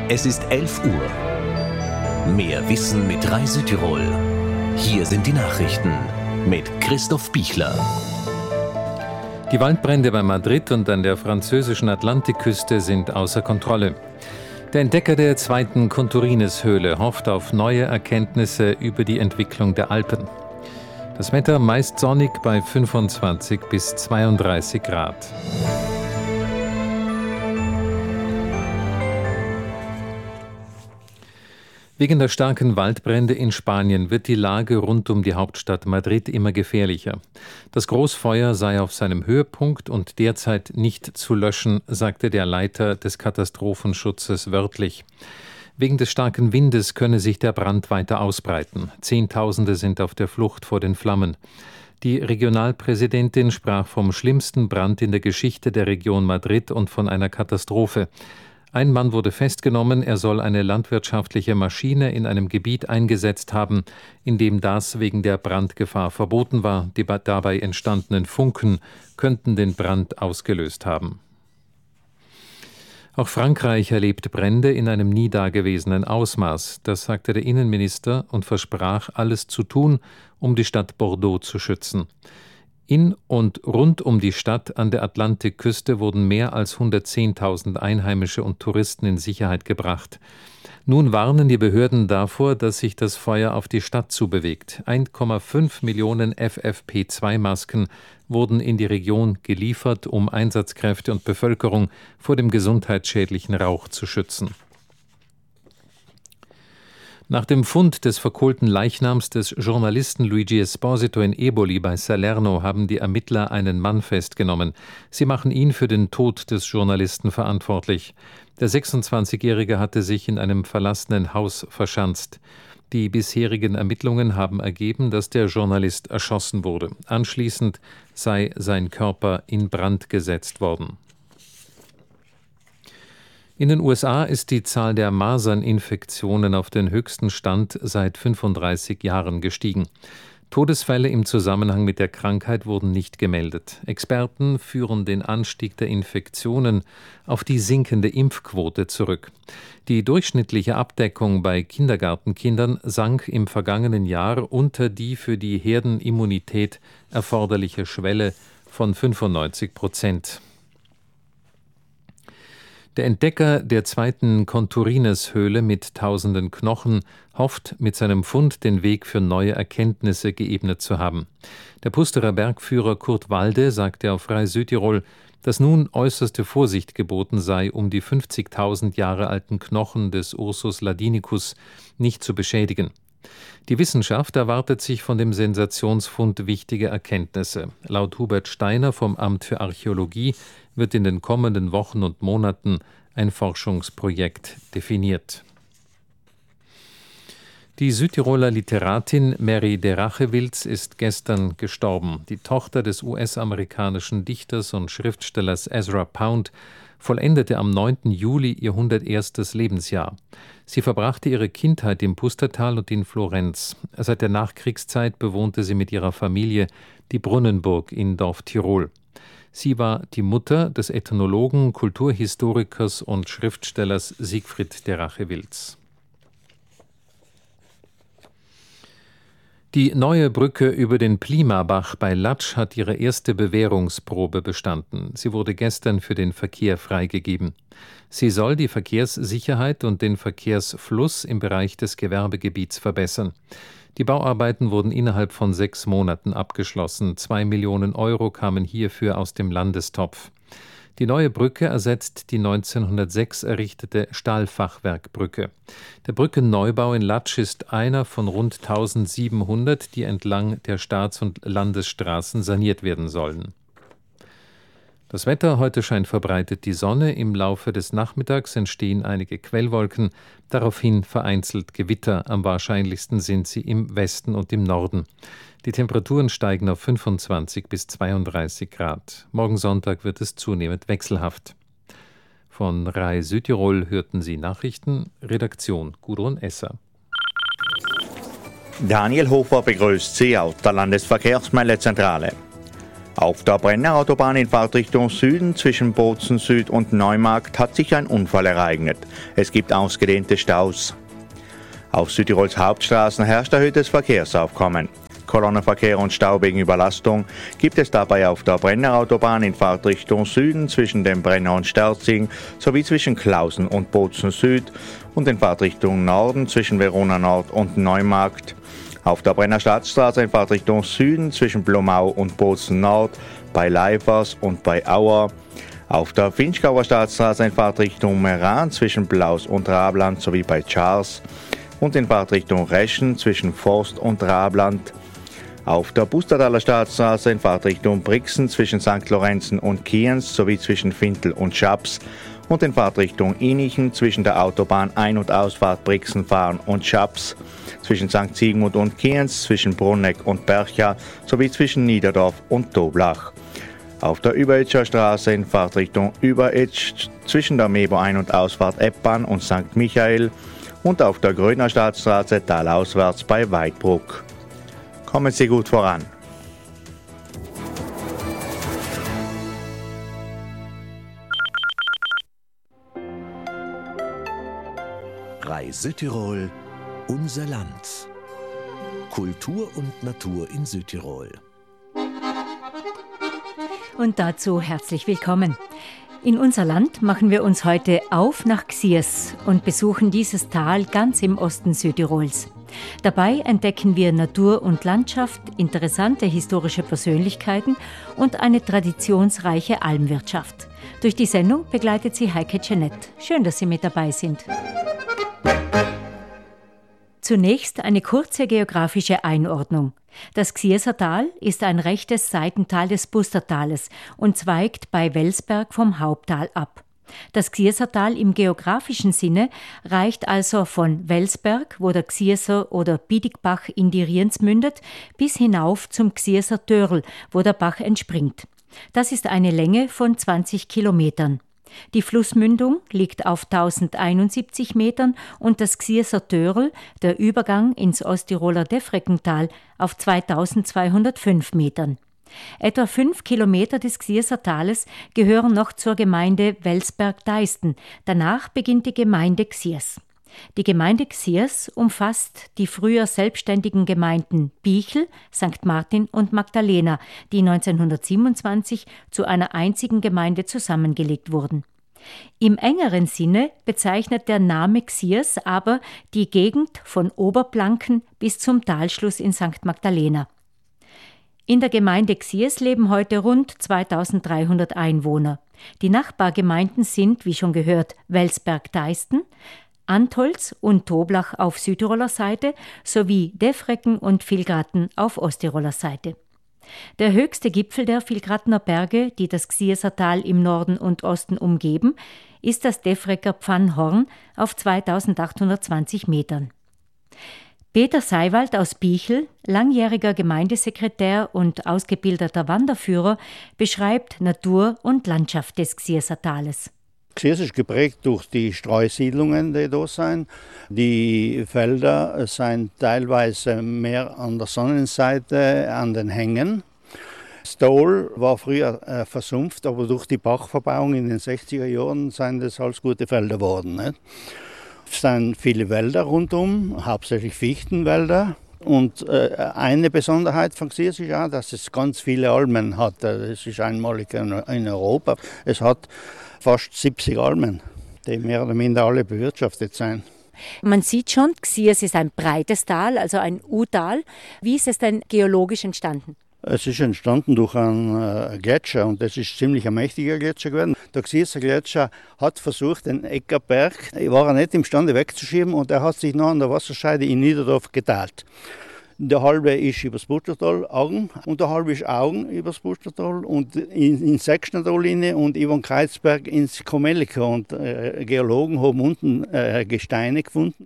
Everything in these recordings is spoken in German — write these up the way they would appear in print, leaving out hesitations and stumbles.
Es ist 11 Uhr. Mehr Wissen mit Rai Südtirol. Hier sind die Nachrichten mit Christoph Bichler. Die Waldbrände bei Madrid und an der französischen Atlantikküste sind außer Kontrolle. Der Entdecker der zweiten Conturines-Höhle hofft auf neue Erkenntnisse über die Entwicklung der Alpen. Das Wetter meist sonnig bei 25 bis 32 Grad. Wegen der starken Waldbrände in Spanien wird die Lage rund um die Hauptstadt Madrid immer gefährlicher. Das Großfeuer sei auf seinem Höhepunkt und derzeit nicht zu löschen, sagte der Leiter des Katastrophenschutzes wörtlich. Wegen des starken Windes könne sich der Brand weiter ausbreiten. Zehntausende sind auf der Flucht vor den Flammen. Die Regionalpräsidentin sprach vom schlimmsten Brand in der Geschichte der Region Madrid und von einer Katastrophe. Ein Mann wurde festgenommen, er soll eine landwirtschaftliche Maschine in einem Gebiet eingesetzt haben, in dem das wegen der Brandgefahr verboten war. Die dabei entstandenen Funken könnten den Brand ausgelöst haben. Auch Frankreich erlebt Brände in einem nie dagewesenen Ausmaß. Das sagte der Innenminister und versprach, alles zu tun, um die Stadt Bordeaux zu schützen. In und rund um die Stadt an der Atlantikküste wurden mehr als 110.000 Einheimische und Touristen in Sicherheit gebracht. Nun warnen die Behörden davor, dass sich das Feuer auf die Stadt zubewegt. 1,5 Millionen FFP2-Masken wurden in die Region geliefert, um Einsatzkräfte und Bevölkerung vor dem gesundheitsschädlichen Rauch zu schützen. Nach dem Fund des verkohlten Leichnams des Journalisten Luigi Esposito in Eboli bei Salerno haben die Ermittler einen Mann festgenommen. Sie machen ihn für den Tod des Journalisten verantwortlich. Der 26-Jährige hatte sich in einem verlassenen Haus verschanzt. Die bisherigen Ermittlungen haben ergeben, dass der Journalist erschossen wurde. Anschließend sei sein Körper in Brand gesetzt worden. In den USA ist die Zahl der Maserninfektionen auf den höchsten Stand seit 35 Jahren gestiegen. Todesfälle im Zusammenhang mit der Krankheit wurden nicht gemeldet. Experten führen den Anstieg der Infektionen auf die sinkende Impfquote zurück. Die durchschnittliche Abdeckung bei Kindergartenkindern sank im vergangenen Jahr unter die für die Herdenimmunität erforderliche Schwelle von 95%. Der Entdecker der zweiten Conturines-Höhle mit tausenden Knochen hofft, mit seinem Fund den Weg für neue Erkenntnisse geebnet zu haben. Der Pusterer Bergführer Kurt Walde sagte auf Rai Südtirol, dass nun äußerste Vorsicht geboten sei, um die 50.000 Jahre alten Knochen des Ursus ladinicus nicht zu beschädigen. Die Wissenschaft erwartet sich von dem Sensationsfund wichtige Erkenntnisse. Laut Hubert Steiner vom Amt für Archäologie wird in den kommenden Wochen und Monaten ein Forschungsprojekt definiert. Die Südtiroler Literatin Mary de Rachewilz ist gestern gestorben. Die Tochter des US-amerikanischen Dichters und Schriftstellers Ezra Pound vollendete am 9. Juli ihr 101. Lebensjahr. Sie verbrachte ihre Kindheit im Pustertal und in Florenz. Seit der Nachkriegszeit bewohnte sie mit ihrer Familie die Brunnenburg in Dorf Tirol. Sie war die Mutter des Ethnologen, Kulturhistorikers und Schriftstellers Siegfried de Rachewilz. Die neue Brücke über den Plimabach bei Latsch hat ihre erste Bewährungsprobe bestanden. Sie wurde gestern für den Verkehr freigegeben. Sie soll die Verkehrssicherheit und den Verkehrsfluss im Bereich des Gewerbegebiets verbessern. Die Bauarbeiten wurden innerhalb von 6 Monaten abgeschlossen. 2 Millionen Euro kamen hierfür aus dem Landestopf. Die neue Brücke ersetzt die 1906 errichtete Stahlfachwerkbrücke. Der Brückenneubau in Latsch ist einer von rund 1700, die entlang der Staats- und Landesstraßen saniert werden sollen. Das Wetter: Heute scheint verbreitet die Sonne, im Laufe des Nachmittags entstehen einige Quellwolken, daraufhin vereinzelt Gewitter, am wahrscheinlichsten sind sie im Westen und im Norden. Die Temperaturen steigen auf 25 bis 32 Grad. Morgen Sonntag wird es zunehmend wechselhaft. Von Rai Südtirol hörten Sie Nachrichten, Redaktion Gudrun Esser. Daniel Hofer begrüßt Sie aus der Landesverkehrsmeldezentrale. Auf der Brennerautobahn in Fahrtrichtung Süden zwischen Bozen Süd und Neumarkt hat sich ein Unfall ereignet. Es gibt ausgedehnte Staus. Auf Südtirols Hauptstraßen herrscht erhöhtes Verkehrsaufkommen. Kolonnenverkehr und Stau wegen Überlastung gibt es dabei auf der Brennerautobahn in Fahrtrichtung Süden zwischen dem Brenner und Sterzing sowie zwischen Klausen und Bozen Süd und in Fahrtrichtung Norden zwischen Verona Nord und Neumarkt. Auf der Brenner Stadtstraße in Fahrtrichtung Süden zwischen Blomau und Bozen Nord, bei Leifers und bei Auer. Auf der Vinschgauer Stadtstraße in Fahrtrichtung Meran zwischen Blaus und Rabland sowie bei Charles. Und in Fahrtrichtung Reschen zwischen Forst und Rabland. Auf der Bustadaler Stadtstraße in Fahrtrichtung Brixen zwischen St. Lorenzen und Kienz sowie zwischen Fintel und Schaps und in Fahrtrichtung Inichen zwischen der Autobahn Ein- und Ausfahrt Brixenfahren und Schaps, zwischen St. Sigmund und Kienz, zwischen Brunneck und Bercha sowie zwischen Niederdorf und Toblach. Auf der Überetscher Straße in Fahrtrichtung Überetsch zwischen der Mebo Ein- und Ausfahrt Eppan und St. Michael und auf der Gröner Stadtstraße talauswärts bei Weidbruck. Kommen Sie gut voran. Südtirol, unser Land. Kultur und Natur in Südtirol. Und dazu herzlich willkommen. In unser Land machen wir uns heute auf nach Xiers und besuchen dieses Tal ganz im Osten Südtirols. Dabei entdecken wir Natur und Landschaft, interessante historische Persönlichkeiten und eine traditionsreiche Almwirtschaft. Durch die Sendung begleitet sie Heike Jeanette. Schön, dass Sie mit dabei sind. Zunächst eine kurze geografische Einordnung. Das Xierser Tal ist ein rechtes Seitental des Bustertales und zweigt bei Welsberg vom Haupttal ab. Das Xierser Tal im geografischen Sinne reicht also von Welsberg, wo der Xierser oder Biedigbach in die Rienz mündet, bis hinauf zum Xierser Törl, wo der Bach entspringt. Das ist eine Länge von 20 Kilometern. Die Flussmündung liegt auf 1071 Metern und das Xierser Törl, der Übergang ins Osttiroler Defreckental, auf 2205 Metern. Etwa 5 Kilometer des Xierser Tales gehören noch zur Gemeinde Welsberg-Deisten. Danach beginnt die Gemeinde Xiers. Die Gemeinde Xiers umfasst die früher selbstständigen Gemeinden Bichl, St. Martin und Magdalena, die 1927 zu einer einzigen Gemeinde zusammengelegt wurden. Im engeren Sinne bezeichnet der Name Xiers aber die Gegend von Oberplanken bis zum Talschluss in St. Magdalena. In der Gemeinde Xiers leben heute rund 2300 Einwohner. Die Nachbargemeinden sind, wie schon gehört, Welsberg-Deisten, Antholz und Toblach auf Südtiroler Seite sowie Defrecken und Vilgratten auf Osttiroler Seite. Der höchste Gipfel der Vilgrattener Berge, die das Xierser Tal im Norden und Osten umgeben, ist das Defrecker Pfannhorn auf 2820 Metern. Peter Seiwald aus Bichl, langjähriger Gemeindesekretär und ausgebildeter Wanderführer, beschreibt Natur und Landschaft des Xierser Tales. Xiers ist geprägt durch die Streusiedlungen, die da sind. Die Felder sind teilweise mehr an der Sonnenseite, an den Hängen. Das Tal war früher versumpft, aber durch die Bachverbauung in den 60er Jahren sind das alles gute Felder geworden. Nicht? Es sind viele Wälder rundum, hauptsächlich Fichtenwälder. Und eine Besonderheit von Xiers ist auch, dass es ganz viele Almen hat. Das ist einmalig in Europa. Es hat fast 70 Almen, die mehr oder minder alle bewirtschaftet sind. Man sieht schon, Xiers ist ein breites Tal, also ein U-Tal. Wie ist es denn geologisch entstanden? Es ist entstanden durch einen Gletscher und das ist ziemlich ein mächtiger Gletscher geworden. Der Xierser Gletscher hat versucht, den Eckerberg, war er nicht imstande wegzuschieben und er hat sich noch an der Wasserscheide in Niederdorf geteilt. Der halbe ist übers Bustertal Augen und der halbe ist Augen übers Bustertal und ins Sechstnertal rein und über den Kreuzberg ins Komelika. Und Geologen haben unten Gesteine gefunden,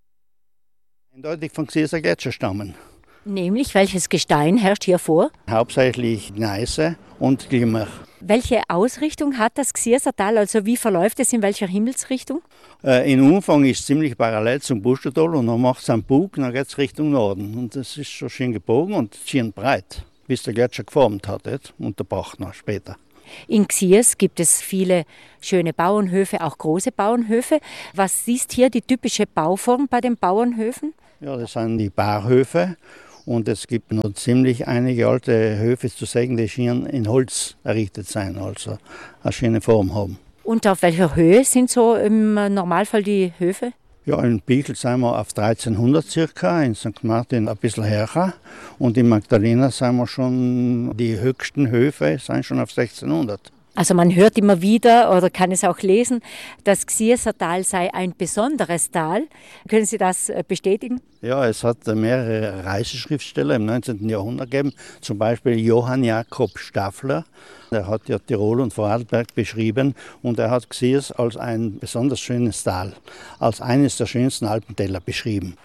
die eindeutig vom Xierser Gletscher stammen. Nämlich, welches Gestein herrscht hier vor? Hauptsächlich Gneise und Glimmer. Welche Ausrichtung hat das Xierser Tal, also wie verläuft es in welcher Himmelsrichtung? Im Umfang ist es ziemlich parallel zum Bustertal und dann macht es einen Bug, dann geht es Richtung Norden. Und das ist so schön gebogen und schön breit. bis der Gletscher geformt hat und der Bach noch später. In Xiers gibt es viele schöne Bauernhöfe, auch große Bauernhöfe. Was ist hier die typische Bauform bei den Bauernhöfen? Ja, das sind die Barhöfe und es gibt noch ziemlich einige alte Höfe zu sehen, die hier in Holz errichtet sind, also eine schöne Form haben. Und auf welcher Höhe sind so im Normalfall die Höfe? Ja, in Bichl sind wir auf 1300 circa, in St. Martin ein bisschen höher und in Magdalena sind wir schon, die höchsten Höfe sind schon auf 1600. Also man hört immer wieder oder kann es auch lesen, das Xierser Tal sei ein besonderes Tal. Können Sie das bestätigen? Ja, es hat mehrere Reiseschriftsteller im 19. Jahrhundert gegeben, zum Beispiel Johann Jakob Staffler. Der hat ja Tirol und Vorarlberg beschrieben und er hat Xiers als ein besonders schönes Tal, als eines der schönsten Alpentäler beschrieben.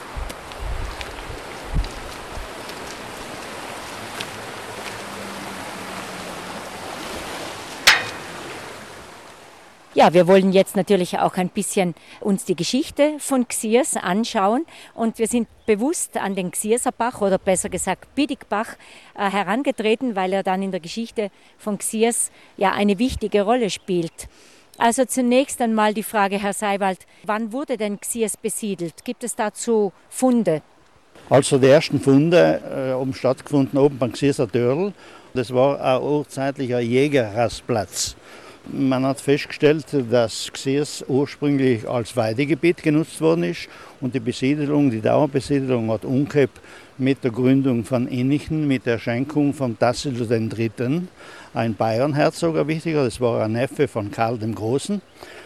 Ja, wir wollen jetzt natürlich auch ein bisschen uns die Geschichte von Xiers anschauen und wir sind bewusst an den Xierser Bach oder besser gesagt Biddigbach herangetreten, weil er dann in der Geschichte von Xiers ja eine wichtige Rolle spielt. Also zunächst einmal die Frage, Herr Seiwald, wann wurde denn Xiers besiedelt? Gibt es dazu Funde? Also die ersten Funde haben stattgefunden oben beim Xierser Dörl. Das war ein urzeitlicher Jägerrastplatz. Man hat festgestellt, dass Xiers ursprünglich als Weidegebiet genutzt worden ist und die Dauerbesiedelung hat umgekehrt mit der Gründung von Innichen, mit der Schenkung von Tassilo III., ein Bayernherzog, ein wichtiger, das war ein Neffe von Karl dem Großen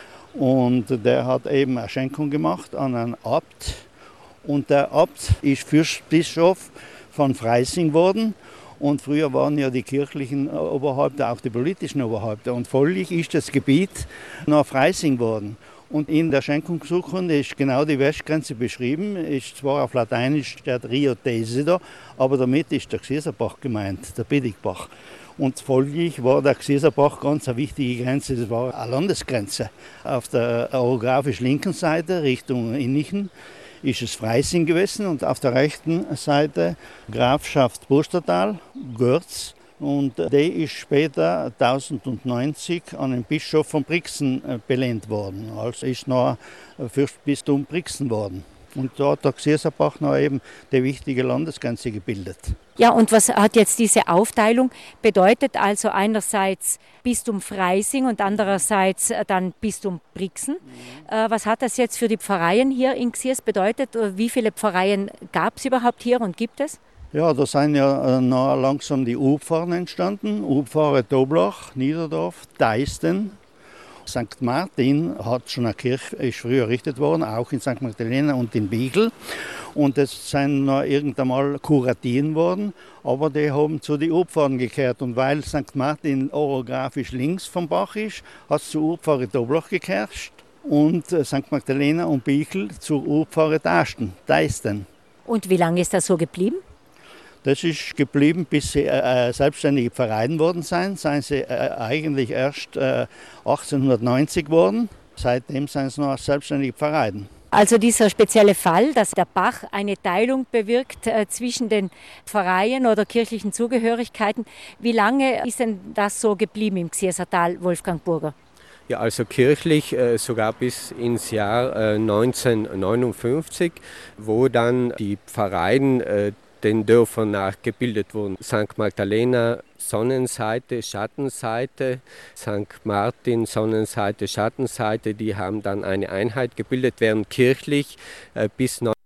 und der hat eben eine Schenkung gemacht an einen Abt und der Abt ist Fürstbischof von Freising geworden. Und früher waren ja die kirchlichen Oberhäupter auch die politischen Oberhäupter. Und folglich ist das Gebiet nach Freising worden. Und in der Schenkungsurkunde ist genau die Westgrenze beschrieben. Ist zwar auf Lateinisch der Rio Tesido, aber damit ist der Xierserbach gemeint, der Biddigbach. Und folglich war der Xierserbach ganz eine wichtige Grenze. Das war eine Landesgrenze. Auf der orografisch linken Seite Richtung Innichen ist es Freising gewesen und auf der rechten Seite Grafschaft Pustertal, Görz. Und die ist später 1090 an den Bischof von Brixen belehnt worden. Also ist noch Fürstbistum Brixen worden. Und da hat der Xierserbach noch eben die wichtige Landesgrenze gebildet. Ja, und was hat jetzt diese Aufteilung bedeutet? Also einerseits Bistum Freising und andererseits dann Bistum Brixen. Was hat das jetzt für die Pfarreien hier in Xiers bedeutet? Wie viele Pfarreien gab es überhaupt hier und gibt es? Ja, da sind ja noch langsam die Urpfarren entstanden. Urpfarre Toblach, Niederdorf, Deisten. St. Martin hat schon eine Kirche, ist früher errichtet worden, auch in St. Magdalena und in Bichl. Und es sind noch irgendwann mal Kuratien worden, aber die haben zu den Urpfarren gekehrt. Und weil St. Martin orografisch links vom Bach ist, hat es zur Urpfarre Toblach gekehrt und St. Magdalena und Bichl zur Urpfarre Deisten. Und wie lange ist das so geblieben? Das ist geblieben, bis sie selbstständige Pfarreien worden sind. Seien sie eigentlich erst 1890 geworden. Seitdem sind sie noch selbstständige Pfarreien. Also dieser spezielle Fall, dass der Bach eine Teilung bewirkt zwischen den Pfarreien oder kirchlichen Zugehörigkeiten. Wie lange ist denn das so geblieben im Xierser Tal, Wolfgang Burger? Ja, also kirchlich sogar bis ins Jahr 1959, wo dann die Pfarreien den Dörfern nachgebildet wurden. St. Magdalena, Sonnenseite, Schattenseite, St. Martin, Sonnenseite, Schattenseite, die haben dann eine Einheit gebildet, während kirchlich bis